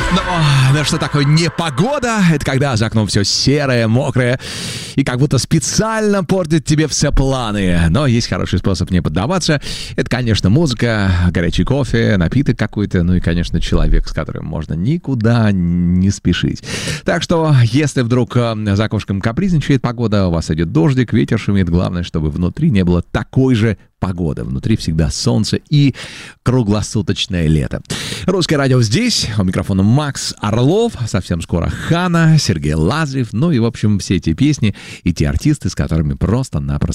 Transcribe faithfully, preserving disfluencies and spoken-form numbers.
Но, ну что такое непогода? Это когда за окном все серое, мокрое и как будто специально портит тебе все планы. Но есть хороший способ не поддаваться. Это, конечно, музыка, горячий кофе, напиток какой-то, ну и, конечно, человек, с которым можно никуда не спешить. Так что, если вдруг за окошком капризничает погода, у вас идет дождик, ветер шумит, главное, чтобы внутри не было такой же погода. Внутри всегда солнце и круглосуточное лето. Русское радио здесь. У микрофона Макс Орлов. Совсем скоро Хана, Сергей Лазарев. Ну и, в общем, все эти песни и те артисты, с которыми просто-напросто